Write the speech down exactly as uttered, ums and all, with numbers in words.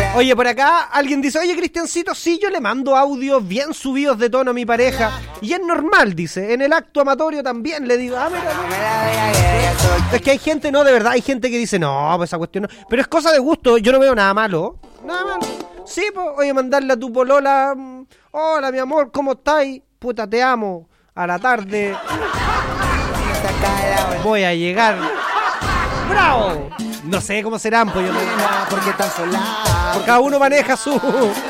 Oye, por acá alguien dice, oye, Cristiancito, sí, yo le mando audios bien subidos de tono a mi pareja. Y es normal, dice, en el acto amatorio también le digo, ah, mira, mira. Es que hay gente, no, de verdad, hay gente que dice, no, pues esa cuestión no. Pero es cosa de gusto, yo no veo nada malo. Nada malo. Sí, pues, oye, mandarle a tu polola, hola, mi amor, ¿cómo estáis? Puta, te amo. A la tarde voy a llegar. ¡Bravo! No sé cómo serán, pues yo no. Porque tan sola. Cada uno maneja su